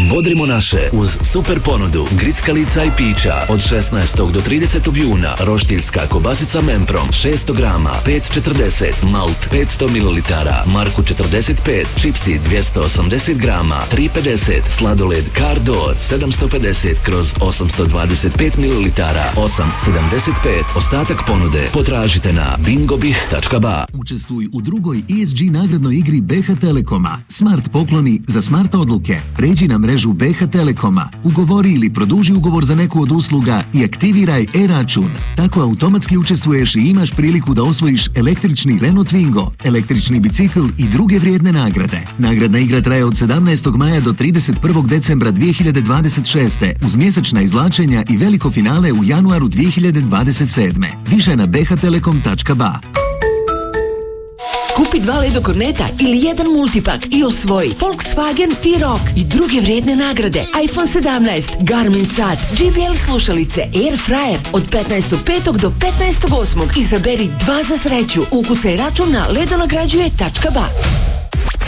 Bodrimo naše uz super ponudu grickalica i pića od 16. do 30. juna. Roštiljska kobasica Memprom 600 grama 5,40, malt 500 ml, Marku 45, čipsi 280 grama 3,50, sladoled Cardor 750/825 ml 8,75. Ostatak ponude potražite na bingobih.ba. Učestvuj u drugoj ESG nagradnoj igri BH Telekoma. Smart pokloni za smart odluke. Pređi na mrežu BH Telekoma, ugovori ili produži ugovor za neku od usluga i aktiviraj e-račun. Tako automatski učestvuješ i imaš priliku da osvojiš električni Renault Twingo, električni bicikl i druge vrijedne nagrade. Nagradna igra traje od 17. maja do 31. decembra 2026. uz mjesečna izvlačenja i veliko finale u januaru 2027. Više na bhtelekom.ba. Kupi 2 Ledo korneta ili 1 multipak i osvoji Volkswagen T-Roc i druge vrijedne nagrade. iPhone 17, Garmin sat, JBL slušalice, Air Fryer od 15.5. do 15.8. Izaberi 2 za sreću. Ukucaj račun na ledonagrađuje.ba.